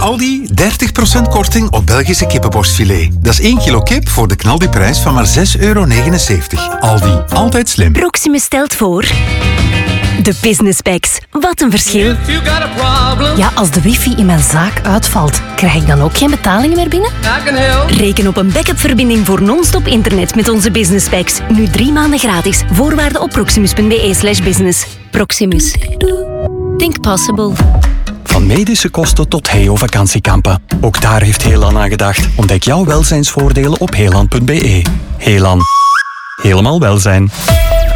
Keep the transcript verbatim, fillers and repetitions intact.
Aldi dertig procent korting op Belgische kippenborstfilet. Dat is één kilo kip voor de knaldiprijs van maar zes euro negenenzeventig. Aldi, altijd slim. Proximus stelt voor... De Business Packs. Wat een verschil. Ja, als de wifi in mijn zaak uitvalt, krijg ik dan ook geen betalingen meer binnen? Reken op een backup-verbinding voor non-stop internet met onze Business Packs. Nu drie maanden gratis. Voorwaarden op proximus.be slash business. Proximus. Think possible. Van medische kosten tot Heo vakantiekampen. Ook daar heeft Heelan aan gedacht. Ontdek jouw welzijnsvoordelen op heelan punt be. Heelan. Helemaal welzijn.